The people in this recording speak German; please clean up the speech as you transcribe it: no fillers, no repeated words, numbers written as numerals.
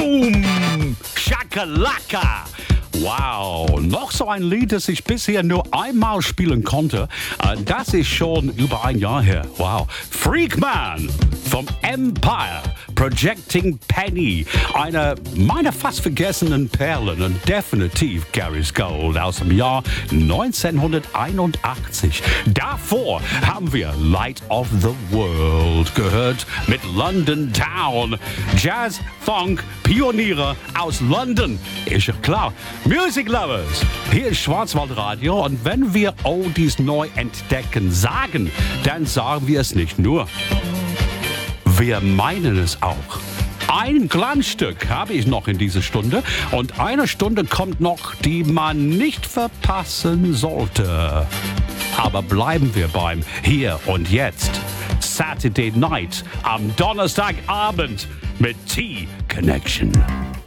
Boom! Shakalaka! Wow, noch so ein Lied, das ich bisher nur einmal spielen konnte. Das ist schon über ein Jahr her. Wow. Freakman vom Empire, Projecting Penny. Eine meiner fast vergessenen Perlen und definitiv Gary's Gold aus dem Jahr 1981. Davor haben wir Light of the World gehört mit London Town. Jazz, Funk, Pioniere aus London. Ist ja klar. Music Lovers, hier ist Schwarzwaldradio und wenn wir Oldies neu entdecken sagen, dann sagen wir es nicht nur. Wir meinen es auch. Ein Glanzstück habe ich noch in dieser Stunde und eine Stunde kommt noch, die man nicht verpassen sollte. Aber bleiben wir beim Hier und Jetzt. Saturday Night am Donnerstagabend mit T-Connection.